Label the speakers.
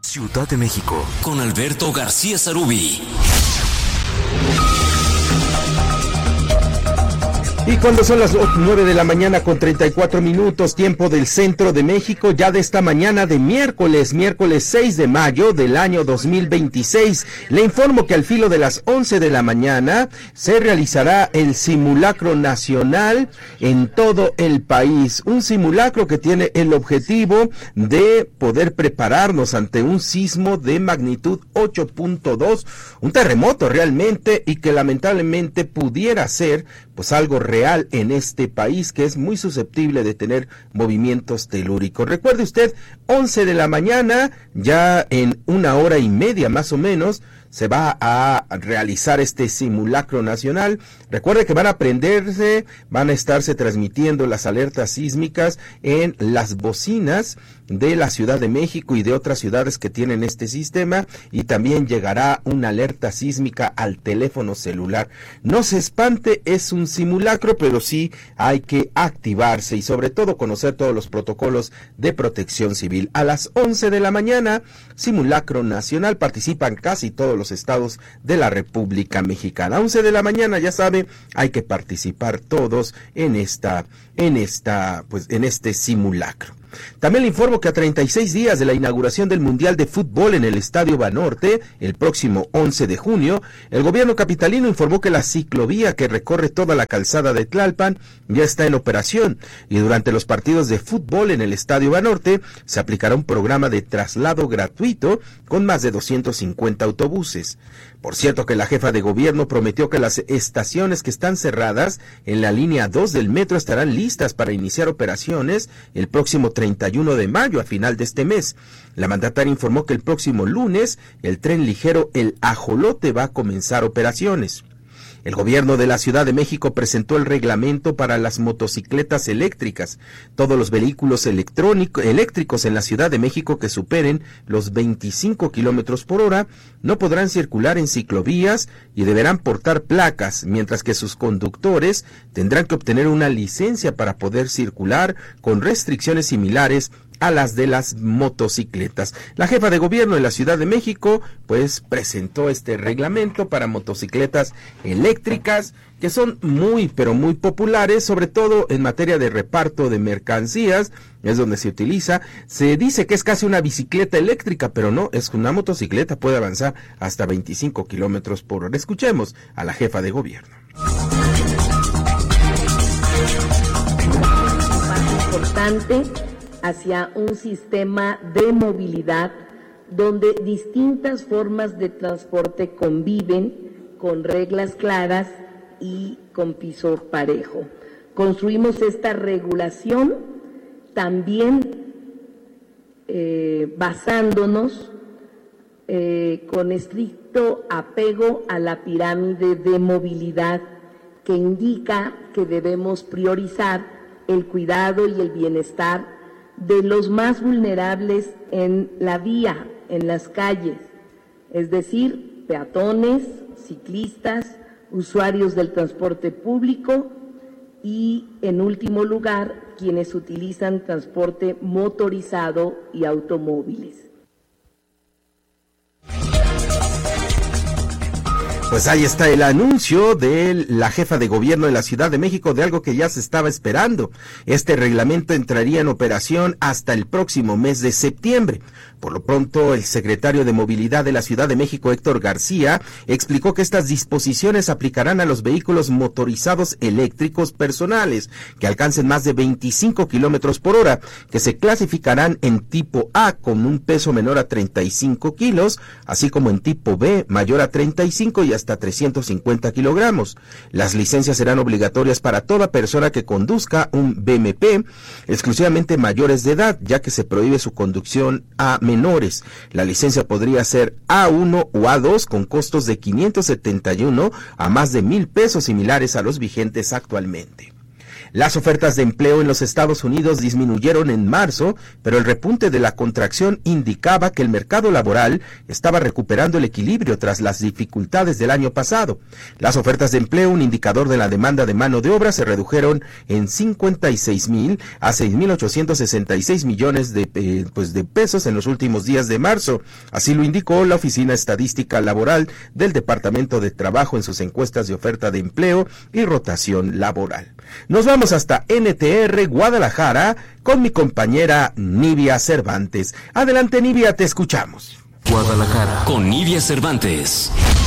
Speaker 1: Ciudad de México, con Alberto García Sarubí.
Speaker 2: Y cuando son las 9 de la mañana con 34 minutos, tiempo del centro de México, ya de esta mañana de miércoles 6 de mayo del año 2026, le informo que al filo de las 11 de la mañana se realizará el simulacro nacional en todo el país. Un simulacro que tiene el objetivo de poder prepararnos ante un sismo de magnitud 8.2, un terremoto realmente, y que lamentablemente pudiera ser pues algo real en este país que es muy susceptible de tener movimientos telúricos. Recuerde usted, 11 de la mañana, ya en 1 hora y media más o menos, se va a realizar este simulacro nacional. Recuerde que van a estarse transmitiendo las alertas sísmicas en las bocinas de la Ciudad de México y de otras ciudades que tienen este sistema, y también llegará una alerta sísmica al teléfono celular. No se espante, es un simulacro, pero sí hay que activarse y sobre todo conocer todos los protocolos de protección civil. A las 11 de la mañana, simulacro nacional, participan casi todos los estados de la República Mexicana. 11 de la mañana, ya sabe, hay que participar todos en este simulacro. También le informo que a 36 días de la inauguración del Mundial de Fútbol en el Estadio Banorte, el próximo 11 de junio, el gobierno capitalino informó que la ciclovía que recorre toda la calzada de Tlalpan ya está en operación, y durante los partidos de fútbol en el Estadio Banorte se aplicará un programa de traslado gratuito con más de 250 autobuses. Por cierto que la jefa de gobierno prometió que las estaciones que están cerradas en la línea 2 del metro estarán listas para iniciar operaciones el próximo 31 de mayo, a final de este mes. La mandataria informó que el próximo lunes el tren ligero El Ajolote va a comenzar operaciones. El gobierno de la Ciudad de México presentó el reglamento para las motocicletas eléctricas. Todos los vehículos eléctricos en la Ciudad de México que superen los 25 kilómetros por hora no podrán circular en ciclovías y deberán portar placas, mientras que sus conductores tendrán que obtener una licencia para poder circular, con restricciones similares a las de las motocicletas. La jefa de gobierno de la Ciudad de México pues presentó este reglamento para motocicletas eléctricas, que son muy pero muy populares, sobre todo en materia de reparto de mercancías, es donde se utiliza. Se dice que es casi una bicicleta eléctrica, pero no, es una motocicleta, puede avanzar hasta 25 kilómetros por hora. Escuchemos a la jefa de gobierno.
Speaker 3: Importante hacia un sistema de movilidad donde distintas formas de transporte conviven con reglas claras y con piso parejo. Construimos esta regulación también basándonos con estricto apego a la pirámide de movilidad, que indica que debemos priorizar el cuidado y el bienestar de los más vulnerables en la vía, en las calles, es decir, peatones, ciclistas, usuarios del transporte público y, en último lugar, quienes utilizan transporte motorizado y automóviles.
Speaker 2: Pues ahí está el anuncio de la jefa de gobierno de la Ciudad de México de algo que ya se estaba esperando. Este reglamento entraría en operación hasta el próximo mes de septiembre. Por lo pronto, el secretario de Movilidad de la Ciudad de México, Héctor García, explicó que estas disposiciones aplicarán a los vehículos motorizados eléctricos personales que alcancen más de 25 kilómetros por hora, que se clasificarán en tipo A con un peso menor a 35 kilos, así como en tipo B mayor a 35 y hasta 350 kilogramos. Las licencias serán obligatorias para toda persona que conduzca un BMP, exclusivamente mayores de edad, ya que se prohíbe su conducción a menores. La licencia podría ser A1 o A2 con costos de 571 a más de 1,000 pesos, similares a los vigentes actualmente. Las ofertas de empleo en los Estados Unidos disminuyeron en marzo, pero el repunte de la contracción indicaba que el mercado laboral estaba recuperando el equilibrio tras las dificultades del año pasado. Las ofertas de empleo, un indicador de la demanda de mano de obra, se redujeron en 56,000 a 6,866 millones de pesos en los últimos días de marzo. Así lo indicó la Oficina Estadística Laboral del Departamento de Trabajo en sus encuestas de oferta de empleo y rotación laboral. Nos vamos hasta NTR Guadalajara con mi compañera Nivia Cervantes. Adelante, Nivia, te escuchamos.
Speaker 1: Guadalajara con Nivia Cervantes.